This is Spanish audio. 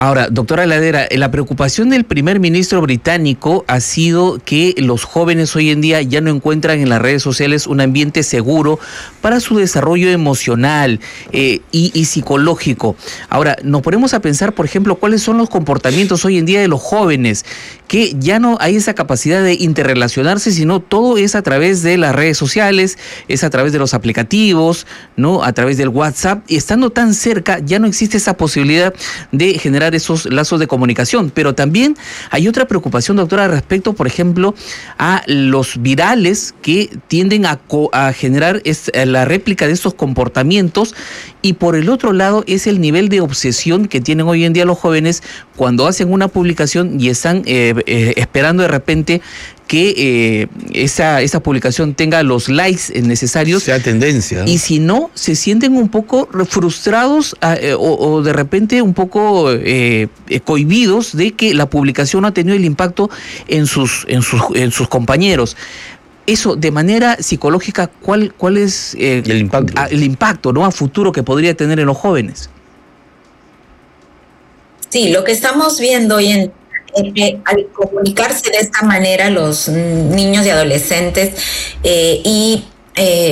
Ahora, doctora Ladera, la preocupación del primer ministro británico ha sido que los jóvenes hoy en día ya no encuentran en las redes sociales un ambiente seguro para su desarrollo emocional y psicológico. Ahora, nos ponemos a pensar, por ejemplo, cuáles son los comportamientos hoy en día de los jóvenes, que ya no hay esa capacidad de interrelacionarse, sino todo es a través de las redes sociales, es a través de los aplicativos, ¿no? A través del WhatsApp, y estando tan cerca ya no existe esa posibilidad de generar esos lazos de comunicación. Pero también hay otra preocupación, doctora, respecto, por ejemplo, a los virales que tienden a generar la réplica de estos comportamientos, y por el otro lado es el nivel de obsesión que tienen hoy en día los jóvenes cuando hacen una publicación y están esperando de repente que esa publicación tenga los likes necesarios. Sea tendencia, ¿no? Y si no, se sienten un poco frustrados o de repente un poco cohibidos de que la publicación no ha tenido el impacto en sus compañeros. Eso, de manera psicológica, ¿cuál es el impacto, ¿no?, a futuro que podría tener en los jóvenes? Sí, lo que estamos viendo hoy en al comunicarse de esta manera los niños y adolescentes y